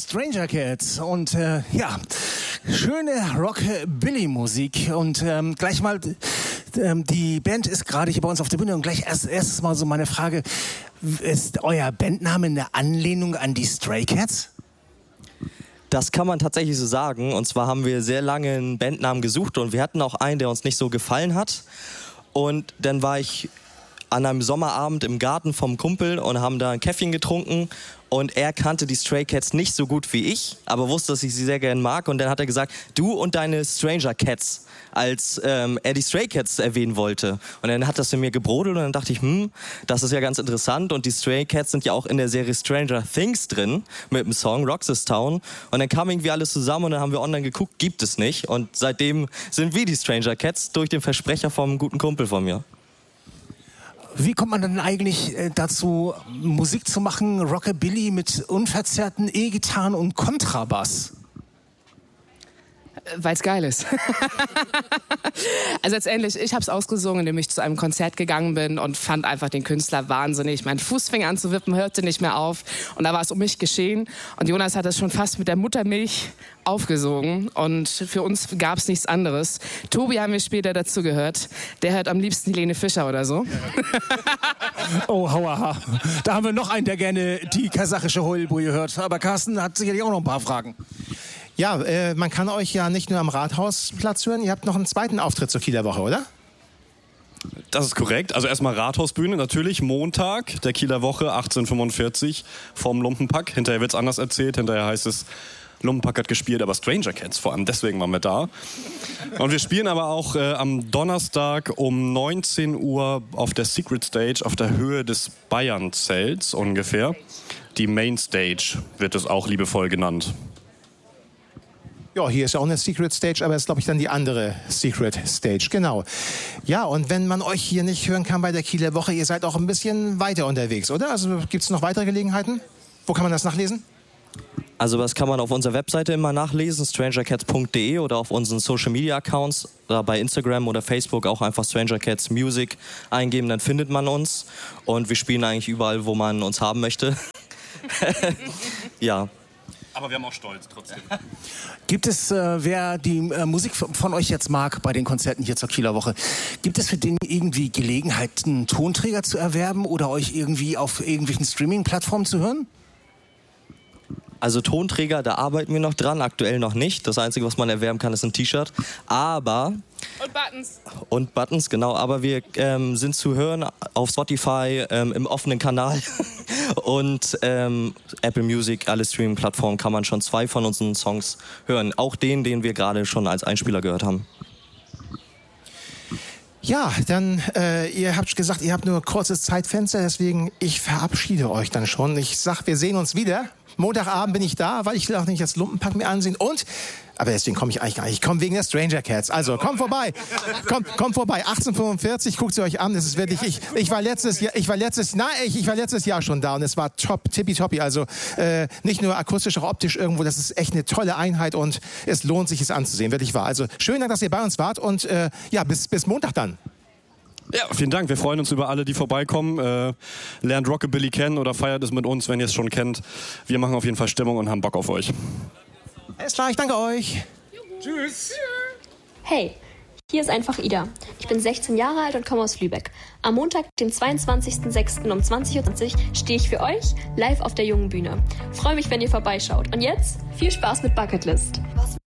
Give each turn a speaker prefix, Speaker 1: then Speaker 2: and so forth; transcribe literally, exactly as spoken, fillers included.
Speaker 1: Stranger Cats und äh, ja, schöne Rockabilly-Musik und ähm, gleich mal, ähm, die Band ist gerade hier bei uns auf der Bühne und gleich erst, erstes Mal so meine Frage, ist euer Bandname eine Anlehnung an die Stray Cats?
Speaker 2: Das kann man tatsächlich so sagen. Und zwar haben wir sehr lange einen Bandnamen gesucht und wir hatten auch einen, der uns nicht so gefallen hat. Und dann war ich an einem Sommerabend im Garten vom Kumpel und haben da ein Käffchen getrunken. Und er kannte die Stray Cats nicht so gut wie ich, aber wusste, dass ich sie sehr gerne mag. Und dann hat er gesagt, du und deine Stranger Cats, als ähm, er die Stray Cats erwähnen wollte. Und dann hat das in mir gebrodelt und dann dachte ich, hm, das ist ja ganz interessant. Und die Stray Cats sind ja auch in der Serie Stranger Things drin, mit dem Song Roxas Town. Und dann kam irgendwie alles zusammen und dann haben wir online geguckt, gibt es nicht. Und seitdem sind wir die Stranger Cats durch den Versprecher vom guten Kumpel von mir.
Speaker 1: Wie kommt man denn eigentlich äh, dazu, Musik zu machen, Rockabilly mit unverzerrten E-Gitarren und Kontrabass?
Speaker 3: Weil es geil ist. Also letztendlich, ich habe es ausgesungen, indem ich zu einem Konzert gegangen bin und fand einfach den Künstler wahnsinnig. Mein Fuß fing an zu wippen, hörte nicht mehr auf und da war es um mich geschehen. Und Jonas hat das schon fast mit der Muttermilch aufgesogen und für uns gab es nichts anderes. Tobi haben wir später dazu gehört. Der hört am liebsten Helene Fischer oder so.
Speaker 1: Oh, hauaha. Da haben wir noch einen, der gerne die kasachische Heulboje hört. Aber Carsten hat sicherlich auch noch ein paar Fragen.
Speaker 4: Ja, äh, man kann euch ja nicht nur am Rathausplatz hören, ihr habt noch einen zweiten Auftritt zur Kieler Woche, oder?
Speaker 5: Das ist korrekt. Also erstmal Rathausbühne, natürlich Montag der Kieler Woche, achtzehn Uhr fünfundvierzig vom Lumpenpack. Hinterher wird es anders erzählt, hinterher heißt es, Lumpenpack hat gespielt, aber Stranger Cats vor allem, deswegen waren wir da. Und wir spielen aber auch äh, am Donnerstag um neunzehn Uhr auf der Secret Stage auf der Höhe des Bayern-Zelts ungefähr. Die Main Stage wird es auch liebevoll genannt.
Speaker 4: Ja, hier ist ja auch eine Secret Stage, aber es ist, glaube ich, dann die andere Secret Stage, genau. Ja, und wenn man euch hier nicht hören kann bei der Kieler Woche, ihr seid auch ein bisschen weiter unterwegs, oder? Also gibt es noch weitere Gelegenheiten? Wo kann man das nachlesen?
Speaker 2: Also das kann man auf unserer Webseite immer nachlesen, stranger cats punkt de oder auf unseren Social Media Accounts, oder bei Instagram oder Facebook auch einfach Stranger Cats Music eingeben, dann findet man uns. Und wir spielen eigentlich überall, wo man uns haben möchte. Ja.
Speaker 5: Aber wir haben auch Stolz trotzdem.
Speaker 1: Gibt es, äh, wer die äh, Musik von euch jetzt mag bei den Konzerten hier zur Kieler Woche, gibt es für den irgendwie Gelegenheit, einen Tonträger zu erwerben oder euch irgendwie auf irgendwelchen Streaming-Plattformen zu hören?
Speaker 2: Also Tonträger, da arbeiten wir noch dran, aktuell noch nicht. Das Einzige, was man erwerben kann, ist ein T-Shirt. Aber...
Speaker 3: Und Buttons.
Speaker 2: Und Buttons, genau. Aber wir ähm, sind zu hören auf Spotify, ähm, im offenen Kanal und ähm, Apple Music, alle Streaming-Plattformen kann man schon zwei von unseren Songs hören. Auch den, den wir gerade schon als Einspieler gehört haben.
Speaker 4: Ja, dann, äh, ihr habt gesagt, ihr habt nur ein kurzes Zeitfenster, deswegen ich verabschiede euch dann schon. Ich sag, wir sehen uns wieder. Montagabend bin ich da, weil ich will auch nicht das Lumpenpack mir ansehen. Und, aber deswegen komme ich eigentlich gar nicht. Ich komme wegen der Stranger Cats. Also, kommt vorbei. Kommt, kommt vorbei. achtzehn Uhr fünfundvierzig, guckt sie euch an. Das ist wirklich, ich, ich war letztes Jahr, ich war letztes, nein, ich, ich war letztes Jahr schon da und es war top, tippitoppi. Also, äh, nicht nur akustisch, auch optisch irgendwo. Das ist echt eine tolle Einheit und es lohnt sich, es anzusehen. Wirklich wahr. Also, schön, dass ihr bei uns wart und, äh, ja, bis, bis Montag dann.
Speaker 5: Ja, vielen Dank. Wir freuen uns über alle, die vorbeikommen. Äh, lernt Rockabilly kennen oder feiert es mit uns, wenn ihr es schon kennt. Wir machen auf jeden Fall Stimmung und haben Bock auf euch.
Speaker 4: Alles klar, ich danke euch.
Speaker 5: Tschüss.
Speaker 6: Hey, hier ist einfach Ida. Ich bin sechzehn Jahre alt und komme aus Lübeck. Am Montag, den zweiundzwanzigsten sechsten um zwanzig Uhr zwanzig stehe ich für euch live auf der Jungen Bühne. Freue mich, wenn ihr vorbeischaut. Und jetzt viel Spaß mit Bucketlist. Was